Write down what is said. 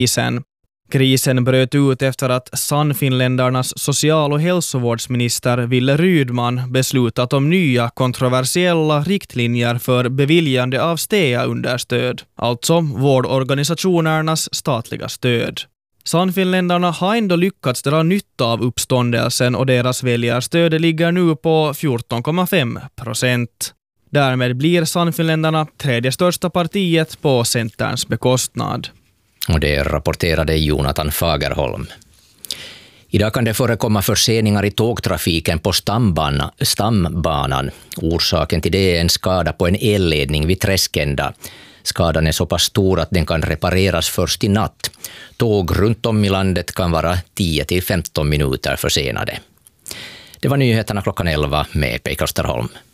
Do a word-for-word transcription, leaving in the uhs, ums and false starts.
krisen. Krisen bröt ut efter att Sannfinländarnas social- och hälsovårdsminister Ville Rydman beslutat om nya kontroversiella riktlinjer för beviljande av S T E A-understöd, alltså vårdorganisationernas statliga stöd. Sannfinländarna har ändå lyckats dra nytta av uppståndelsen och deras väljarstöd ligger nu på fjorton komma fem procent. Därmed blir Sannfinländarna tredje största partiet på Centerns bekostnad. Och det rapporterade Jonathan Fagerholm. Idag kan det förekomma förseningar i tågtrafiken på stambana, stambanan. Orsaken till det är en skada på en elledning vid Träskända. Skadan är så pass stor att den kan repareras först i natt. Tåg runt om i landet kan vara tio till femton minuter försenade. Det var nyheterna klockan elva med Pekka Österholm.